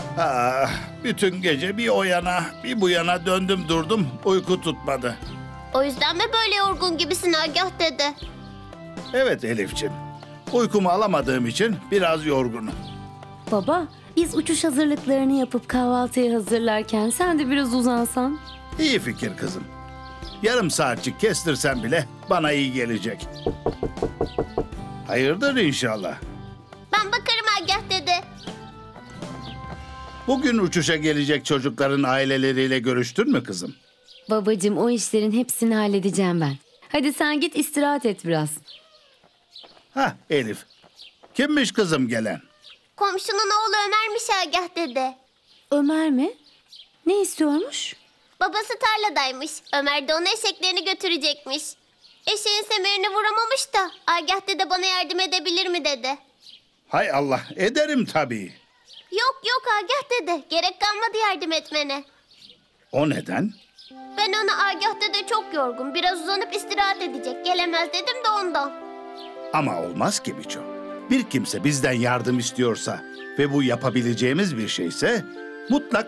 Ah, bütün gece bir o yana bir bu yana döndüm durdum, uyku tutmadı. O yüzden mi böyle yorgun gibisin Agah dede? Evet Elifçim, uykumu alamadığım için biraz yorgunum. Baba, biz uçuş hazırlıklarını yapıp kahvaltıyı hazırlarken sen de biraz uzansan. İyi fikir kızım. Yarım saatçik kestirsen bile bana iyi gelecek. Hayırdır inşallah. Ben bakarım Agah dede. Bugün uçuşa gelecek çocukların aileleriyle görüştün mü kızım? Babacığım, o işlerin hepsini halledeceğim ben. Hadi sen git istirahat et biraz. Hah Elif, kimmiş kızım gelen? Komşunun oğlu Ömer'miş Agah dede. Ömer mi? Ne istiyormuş? Babası tarladaymış. Ömer de ona eşeklerini götürecekmiş. Eşeğin semerini vuramamış da Agah dede bana yardım edebilir mi dedi. Hay Allah, ederim tabii. Yok yok Agah dede, gerek kalmadı yardım etmene. O neden? Ben ona Agah dede çok yorgun, biraz uzanıp istirahat edecek, gelemez dedim de ondan. Ama olmaz ki Miço. Bir kimse bizden yardım istiyorsa ve bu yapabileceğimiz bir şeyse mutlak